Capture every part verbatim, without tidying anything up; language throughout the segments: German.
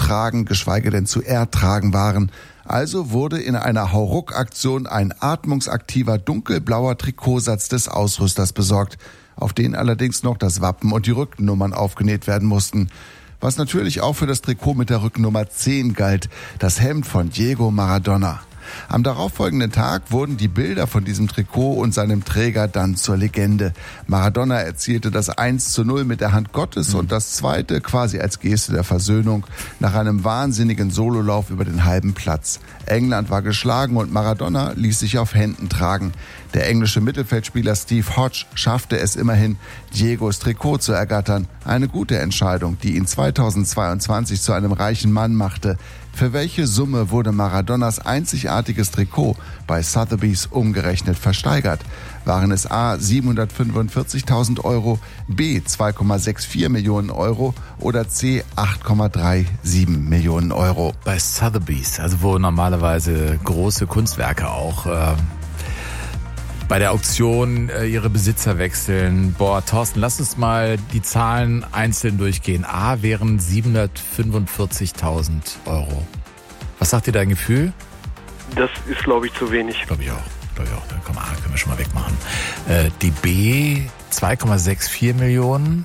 tragen, geschweige denn zu ertragen waren. Also wurde in einer Hauruck-Aktion ein atmungsaktiver dunkelblauer Trikotsatz des Ausrüsters besorgt, auf den allerdings noch das Wappen und die Rückennummern aufgenäht werden mussten. Was natürlich auch für das Trikot mit der Rückennummer zehn galt, das Hemd von Diego Maradona. Am darauffolgenden Tag wurden die Bilder von diesem Trikot und seinem Träger dann zur Legende. Maradona erzielte das eins zu null mit der Hand Gottes und das zweite quasi als Geste der Versöhnung nach einem wahnsinnigen Sololauf über den halben Platz. England war geschlagen und Maradona ließ sich auf Händen tragen. Der englische Mittelfeldspieler Steve Hodge schaffte es immerhin, Diegos Trikot zu ergattern. Eine gute Entscheidung, die ihn zweitausendzweiundzwanzig zu einem reichen Mann machte. Für welche Summe wurde Maradonas einzigartiges Trikot bei Sotheby's umgerechnet versteigert? Waren es A siebenhundertfünfundvierzigtausend Euro, B zwei Komma vierundsechzig Millionen Euro oder C acht Komma siebenunddreißig Millionen Euro? Bei Sotheby's, also wo normalerweise große Kunstwerke auch äh, bei der Auktion äh, ihre Besitzer wechseln. Boah, Thorsten, lass uns mal die Zahlen einzeln durchgehen. A wären siebenhundertfünfundvierzigtausend Euro. Was sagt dir dein Gefühl? Das ist, glaube ich, zu wenig. Glaube ich auch. Glaube ich auch. Dann komm, A können wir schon mal wegmachen. Äh, die B zwei Komma vierundsechzig Millionen.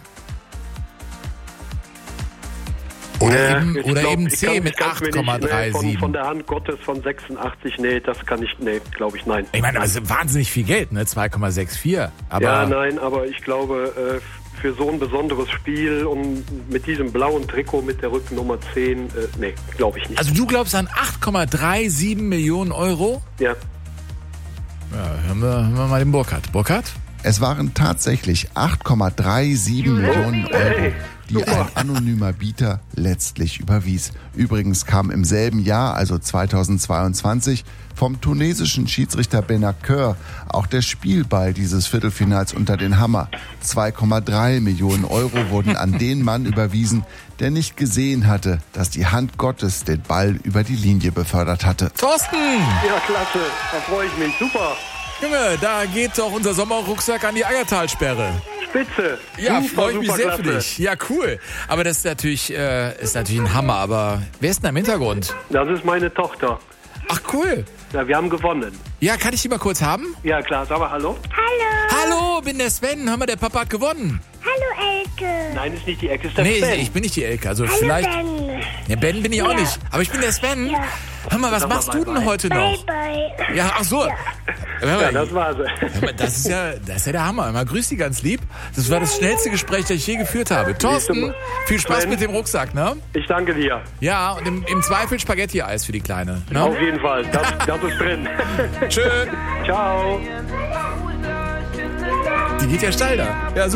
Oder ja, eben, oder glaub, eben C kann, mit acht Komma siebenunddreißig. Nee, von, von der Hand Gottes von sechsundachtzig, nee, das kann ich, nee, glaube ich, nein. Ich meine, das ist wahnsinnig viel Geld, ne? zwei Komma vierundsechzig. Aber ja, nein, aber ich glaube, äh, für so ein besonderes Spiel und mit diesem blauen Trikot mit der Rückennummer zehn, äh, nee, glaube ich nicht. Also du glaubst an acht Komma siebenunddreißig Millionen Euro? Ja. Ja, hören wir, hören wir mal den Burkhardt. Burkhardt? Es waren tatsächlich acht Komma siebenunddreißig Millionen Euro, die ein anonymer Bieter letztlich überwies. Übrigens kam im selben Jahr, also zweitausendzweiundzwanzig, vom tunesischen Schiedsrichter Benacer auch der Spielball dieses Viertelfinals unter den Hammer. zwei Komma drei Millionen Euro wurden an den Mann überwiesen, der nicht gesehen hatte, dass die Hand Gottes den Ball über die Linie befördert hatte. Thorsten! Ja, klasse, da freue ich mich, super. Junge, da geht doch unser Sommerrucksack an die Aggertalsperre. Spitze. Ja, super, freue ich mich sehr klasse. für dich. Ja, cool. Aber das ist natürlich, äh, ist natürlich ein Hammer. Aber wer ist denn da im Hintergrund? Das ist meine Tochter. Ach, cool. Ja, wir haben gewonnen. Ja, kann ich die mal kurz haben? Ja, klar, sag mal hallo. Hallo. Hallo, bin der Sven. Hör mal, der Papa hat gewonnen. Hallo, Elke. Nein, ist nicht die Ecke, ist der Nee, Sven. ich bin nicht die Elke. Also Hallo, vielleicht... Ben. Ja, Ben bin ich auch Ja. nicht. Aber ich bin der Sven. Ja. Hör mal, was Sag mal, machst bye, du denn bye. heute Bye, noch? bye. Ja, ach so. Hör Ja, mal, das war sie. hör mal, das ist ja, das ist ja der Hammer. Mal grüß dich ganz lieb. Das war das schnellste Gespräch, das ich je geführt habe. Thorsten, viel Spaß Sven. mit dem Rucksack, ne? Ich danke dir. Ja, und im, im Zweifel Spaghetti-Eis für die Kleine. Ne? Auf jeden Fall, das, das ist drin. Schön. Ciao. Die geht ja steil da. Ja, super.